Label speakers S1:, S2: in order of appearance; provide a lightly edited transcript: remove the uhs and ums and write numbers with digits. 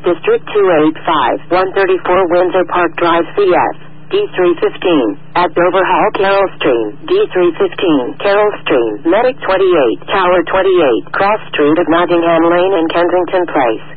S1: District 285, 134 Windsor Park Drive, CS. D315, at Dover Hall, Carroll Stream, D315, Carroll Stream, Medic 28, Tower 28, Cross Street of Nottingham Lane and Kensington Place.